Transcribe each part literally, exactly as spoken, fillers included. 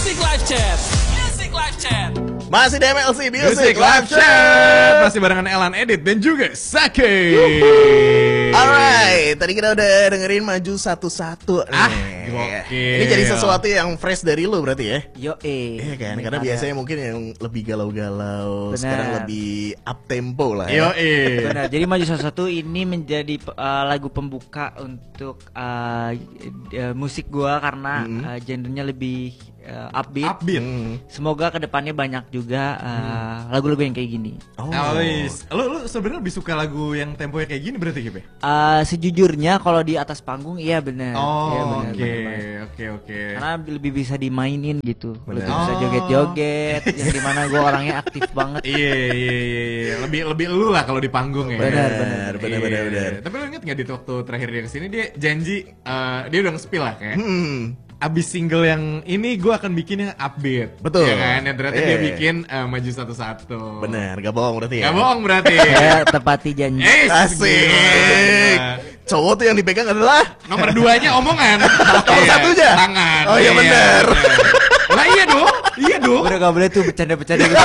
Music Live Chat. Music Live Chat. Masih di M L C Music, Music Live Chat. Masih barengan Elan Edit dan juga Sake. Alright, tadi kita udah dengerin Maju Satu-Satu. Ah, nih. gokil. Ini jadi sesuatu yang fresh dari lu berarti ya? Yo eh. Iya kan, Ini karena ada. biasanya mungkin yang lebih galau-galau, Benar. sekarang lebih up tempo lah Yo, ya. eh. Benar. Jadi Maju Satu-Satu ini menjadi uh, lagu pembuka untuk uh, uh, musik gua karena Mm-hmm. uh, genrenya lebih uh, upbeat. Upbeat. Hmm. Semoga kedepannya banyak juga uh, lagu-lagu yang kayak gini. Oh. Nah, wis. Lu lu sebenarnya lebih suka lagu yang temponya kayak gini berarti Kip? Uh, sejujurnya kalau di atas panggung iya benar. Iya, Oh, benar, oke, benar, benar. oke, oke. Karena lebih bisa dimainin gitu. Benar. Lebih bisa Oh. joget-joget yang dimana gue orangnya aktif banget. Iya, iya, iya, iya. Lebih lebih lu lah kalau di panggung ya. Benar, benar, benar, Iya. benar, benar. Tapi lu inget nggak di waktu terakhir dia kesini dia janji eh, dia udah nge-spill lah kayak. Hmm. Abis single yang ini gue akan bikin yang upbeat. Betul. Ya kan? Dan ternyata Iya. dia bikin eh, Maju Satu-Satu. Benar, gak bohong berarti ya? Gak bohong berarti. Saya tepati janji. Eh, Asik. gila. Cowok tuh yang dipegang adalah Nomor duanya omongan. Nomor Iya, satunya? tangan. Oh, iya bener. bener. Lah iya dong. Iya dong. Udah gak boleh tuh bercanda-bercanda gitu.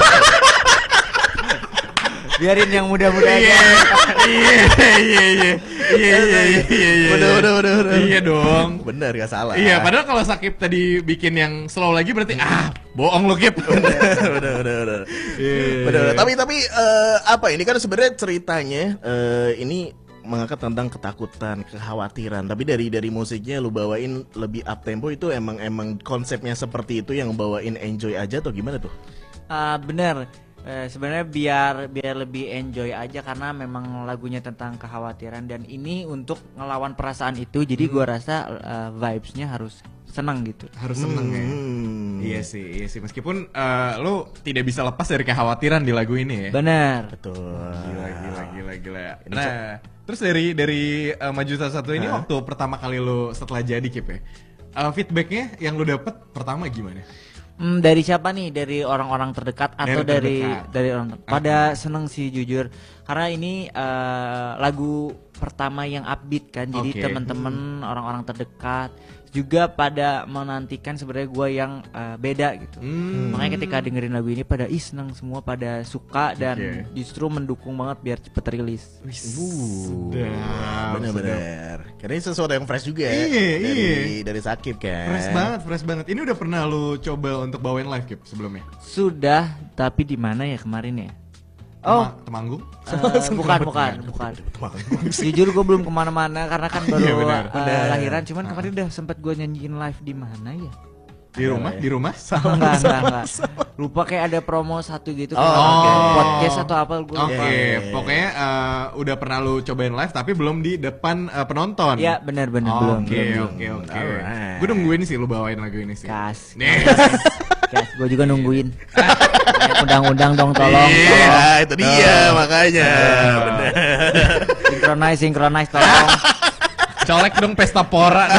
Biarin yang muda-muda Iya, aja. iya, iya, iya, iya, iya, iya, iya, iya. Udah, udah, udah, udah. Iya dong. bener, gak salah. Iya, padahal kalau Sakip tadi bikin yang slow lagi berarti ah, bohong lo Kip. Bener, bener, bener, bener. Iya. Bener, bener. Tapi, tapi eh, apa ini kan sebenarnya ceritanya eh, ini mengangkat tentang ketakutan, kekhawatiran. Tapi dari dari musiknya lu bawain lebih up tempo itu emang emang konsepnya seperti itu yang bawain enjoy aja atau gimana tuh? Ah, bener. Eh, sebenarnya biar biar lebih enjoy aja karena memang lagunya tentang kekhawatiran dan ini untuk ngelawan perasaan itu. Jadi gua rasa eh, vibes-nya harus senang gitu. Harus seneng ya. Hmm. Iya sih, iya sih. Meskipun eh, lu tidak bisa lepas dari kekhawatiran di lagu ini ya. Bener. Betul. Gila, gila, gila, gila. Nah, terus dari dari eh, Maju Satu-Satu ini Hah? waktu pertama kali lu setelah jadi Kip ya, eh, feedbacknya yang lu dapet pertama gimana? Hmm, dari siapa nih? Dari orang-orang terdekat atau Dari dari terdekat. dari orang ter- pada seneng sih jujur karena ini eh, lagu pertama yang upbeat kan. Jadi Oke. teman-teman orang-orang terdekat juga pada menantikan sebenarnya gue yang eh, beda gitu. Hmm. Makanya ketika dengerin lagu ini pada ih seneng semua pada suka dan Oke. justru mendukung banget biar cepet rilis. Sedap, sedap. Bener-bener. Karena ini sesuatu yang fresh juga ya. Iya, dari, iya. dari Sakip kan. Fresh banget, fresh banget. Ini udah pernah lu coba untuk bawain live Kip sebelumnya? Sudah, tapi di mana ya kemarin ya? Oh, Tema- Temanggung? eh, bukan bukan bukan. Jujur gue belum kemana-mana karena kan baru Iya, benar, eh, benar. lahiran. Cuman kemarin udah sempet gue nyanyiin live di mana ya? Di rumah, di rumah? Enggak enggak enggak. Lupa kayak ada promo satu gitu. Oh, kayak oke. podcast atau apa gue Oke, lupa. pokoknya eh, udah pernah lu cobain live tapi belum di depan eh, penonton. Iya benar-benar belum. Oke, belum. oke, oke. Alright. Gue nungguin sih lu bawain lagu ini sih. Kas. Nih. Kas, gue juga nungguin. Undang-undang dong tolong. Iya, tolong. itu dia makanya. Bener. Synchronize, synchronize tolong. Colek dong pesta pora.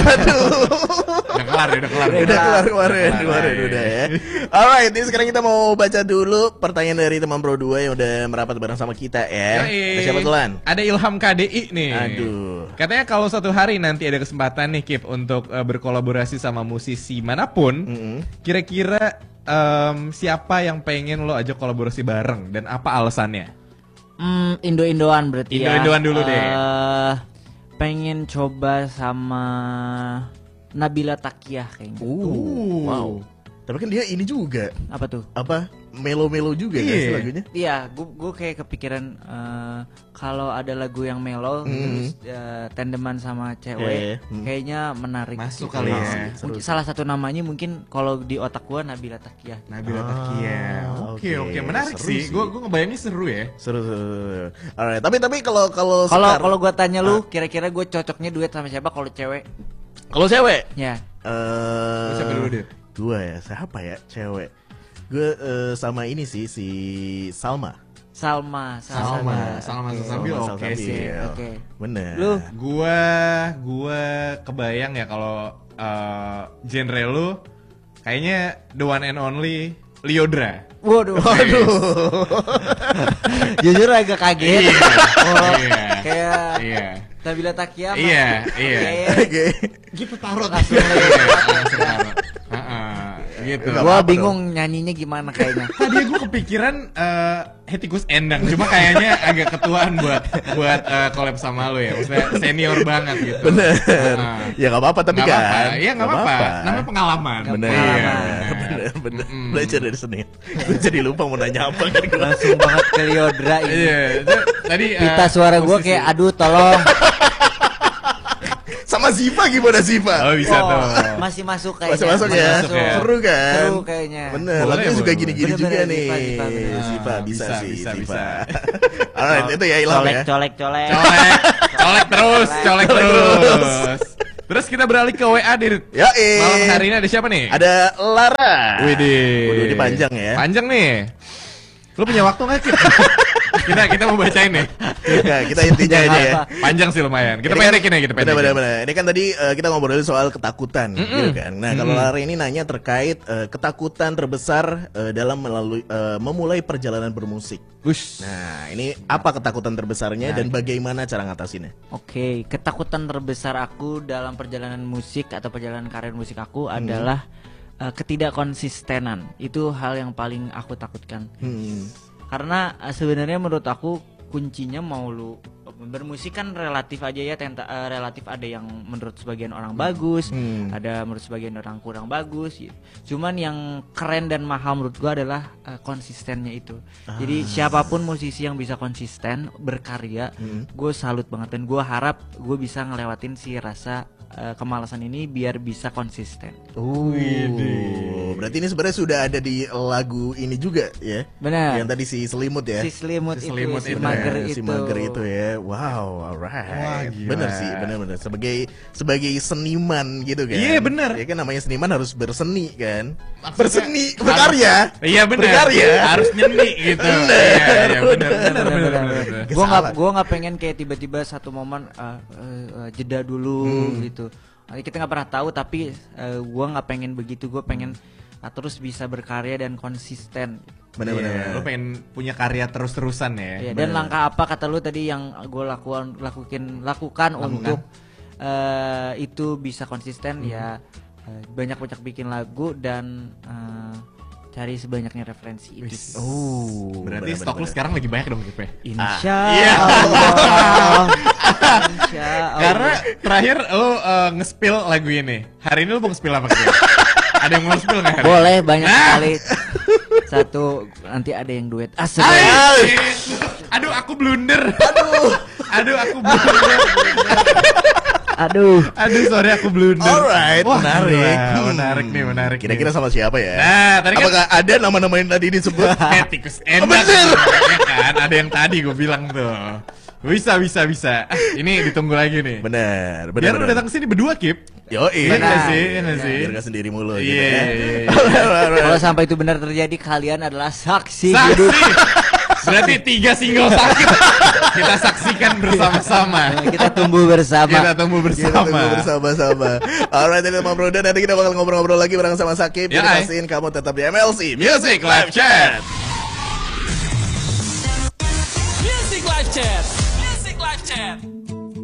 Udah kelar, ya, udah kelar. Udah keluar kemarin, Kelar, kemarin iya. udah ya. Alright, ini sekarang kita mau baca dulu pertanyaan dari teman Bro dua yang udah merapat bareng sama kita ya. Yoi. Ada siapa duluan? Ada Ilham K D I nih. Aduh. Katanya kalau suatu hari nanti ada kesempatan nih Kip untuk eh, berkolaborasi sama musisi manapun, Mm-mm. kira-kira em, siapa yang pengen lo ajak kolaborasi bareng dan apa alasannya? Hmm, Indo-Indoan berarti ya. Indo-Indoan dulu deh. Eh, pengen coba sama Nabila Takiah kayaknya. Uh, wow. Tapi kan dia ini juga Apa tuh? apa melo-melo juga kan Iya. sih lagunya? Iya, gue kayak kepikiran eh, kalau ada lagu yang mellow Hmm. terus eh, tandeman sama Iya, cewek, iya. Hmm. kayaknya menarik. Masuk gitu. kali ya. Mungkin salah satu namanya mungkin kalau di otak gue Nabila Takiah. Nabila Ah, Takia. Oke, oke. oke, menarik Seru sih. sih. Gue gue ngebayangin seru ya. Seru, seru, seru. Alright, tapi tapi kalau kalau Kalau sekarang- kalau gue tanya Ah. lu, kira-kira gue cocoknya duet sama siapa kalau cewek? kalau cewek Ya. eh Siapa dulu, Dit? Gua ya, siapa ya cewek? Gue eh, sama ini sih si Salma. Salma, Salma, Salma Salsabil Salma oke sih. Salsabil. Oke. Bener. Lu? Gua gua kebayang ya kalau eh, genre lu kayaknya the one and only Liodra. Waduh. Waduh. Jujur agak kaget. Iya. Oh, Iya. kayak Iya. Nabila Takia. mah Iya, iya. kayak Oke. Gitu taruh Langsung Iya, langsung taruh. Heeh. gitu. Nggak Gua apa-apa bingung nyanyinya gimana kayaknya. Tadi gue kepikiran uh, Hetikus Endang, cuma kayaknya agak ketuaan buat buat uh, collab sama lo ya, maksudnya senior banget gitu. Bener. Ah. Ya nggak apa-apa tapi Nggak kan. apa-apa. Iya nggak apa-apa. Namanya pengalaman. Bener. Pengalaman. Iya, Bener, bener. Mm-mm. Belajar dari seni. Gue jadi lupa mau nanya apa kan. Langsung banget ke Liodra ini. Iya, itu- tadi uh, Pita suara gua posisi- kayak aduh tolong. Sama Ziva gimana Ziva? Oh bisa Oh, tuh. masih masuk kayaknya. Masuk masuk ya. masuk ya. Seru kan? Seru kayaknya. Bener. Boleh, Lagunya juga boleh, gini-gini boleh. juga Bener-bener, nih. Ziva, Ziva, bener. Ziva Ah, bisa, bisa, sih. bisa, Ziva. bisa. Alright, itu ya Ilham Colek, ya. colek, colek. Colek, colek terus, colek Colek terus. Terus kita beralih ke W A Dir. Ya Malam hari ini ada siapa nih? Ada Lara. Widih. Waduh, ini panjang ya. Panjang nih. Lu punya waktu nggak Kit? kita kita mau bacain nih. Nah, kita intinya Panjang aja ya. apa? Panjang sih lumayan. Kita Ini kan- pendekin ya, kita bener, pendekin. bener, bener. Ini kan tadi eh, kita ngobrolin soal ketakutan, gitu kan. Nah, kalau Mm-mm. Lara ini nanya terkait eh, ketakutan terbesar eh, dalam melalui eh, memulai perjalanan bermusik. Ush. Nah, ini apa ketakutan terbesarnya dan bagaimana cara ngatasinnya? Oke, ketakutan terbesar aku dalam perjalanan musik atau perjalanan karir musik aku adalah uh, ketidakkonsistenan. Itu hal yang paling aku takutkan. Hmm. Karena uh, sebenarnya menurut aku kuncinya mau lu bermusik kan relatif aja ya, tenta, uh, relatif ada yang menurut sebagian orang bagus, Hmm. ada menurut sebagian orang kurang bagus. gitu. Cuman yang keren dan mahal menurut gua adalah uh, konsistennya itu. Jadi siapapun musisi yang bisa konsisten berkarya, Hmm. gue salut banget dan gue harap gue bisa ngelewatin si rasa uh, kemalasan ini biar bisa konsisten. Oh, berarti ini sebenarnya sudah ada di lagu ini juga ya? Benar. Yang tadi si selimut ya? Si selimut, Si itu, selimut si itu. mager Nah, itu. si mager itu ya. Wow, alright. Wah, gila. Bener sih, bener-bener. Sebagai sebagai seniman gitu kan. Iya, bener. Ya kan namanya seniman harus berseni kan. Maksudnya berseni, harus- berkarya. Iya benar. Berkarya. Harus nyeni gitu. Iya, iya benar. Benar Bener, benar. bener. benar. Gue nggak Salah. gue nggak pengen kayak tiba-tiba satu momen uh, uh, uh, jeda dulu Hmm. gitu. Nanti kita nggak pernah tahu tapi uh, gue nggak pengen begitu. Gue pengen uh, terus bisa berkarya dan konsisten. Bener-bener. Iya, lu pengen punya karya terus-terusan ya. Ya, dan langkah apa kata lu tadi yang gue lakukan lakukan lakukan untuk uh, itu bisa konsisten ya uh, banyak-banyak bikin lagu dan uh, cari sebanyaknya referensi itu. Wis. Oh, Berarti bener-bener. stok lu sekarang lagi banyak dong gitu ya. Insya iya. Allah. Insya Allah. Karena terakhir lu uh, nge-spill lagu ini. Hari ini lu mau nge-spill apa gitu? Ada yang mau nge-spill nggak hari? Boleh banyak Nah. sekali. Satu nanti ada yang duet. Ah, Ay, sebenarnya. Aduh, aku blunder. Aduh, aduh aku blunder. Aduh. Aduh, sorry aku blunder. Alright, Wah, menarik. gila, Hmm. menarik nih, menarik. Kira-kira nih. sama siapa ya? Nah, tadi kan Apakah ada nama-nama yang tadi disebut? eh, tikus enak. Bener. Ya kan, ada yang tadi gue bilang tuh. Bisa, bisa, bisa. Ah, ini ditunggu lagi nih. Bener, Biar bener. lu datang ke sini berdua, Kip. Yo, Iya nggak sih? Iya nggak sih? Biar gak sendiri mulu gitu Iya, ya. iya, iya. Kalau sampai itu benar terjadi kalian adalah saksi Saksi. hidup. Berarti tiga single sakit kita saksikan bersama-sama. Nah, kita tumbuh bersama. Kita tumbuh Kita bersama. tunggu bersama-sama. Alright, ini sama Bro Dan. Nanti kita bakal ngobrol-ngobrol lagi bareng sama Sakib. Ya, Jadi ay. pastiin kamu tetap di M L C Music Live Chat. Music Live Chat. Music Live Chat.